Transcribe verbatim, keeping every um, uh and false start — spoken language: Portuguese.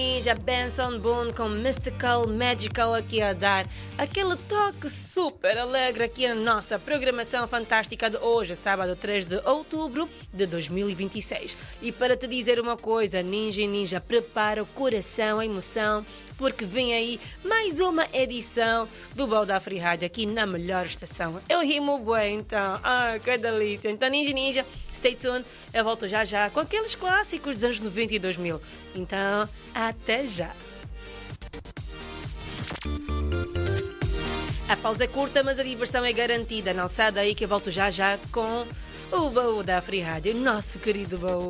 Já Benson Boone com Mystical Magical aqui a dar aquele toque super alegre aqui na nossa programação fantástica de hoje, sábado três de outubro de dois mil e vinte e seis. E para te dizer uma coisa, Ninja e Ninja, prepara o coração, a emoção, porque vem aí mais uma edição do Baú da Free Rádio aqui na melhor estação. Eu rimo bem, então. Ah, que delícia. Então, Ninja e Ninja, stay tuned. Eu volto já já com aqueles clássicos dos anos noventa e dois mil. Então, até já. A pausa é curta, mas a diversão é garantida. Não sai daí que eu volto já já com o Baú da Free Rádio, nosso querido baú.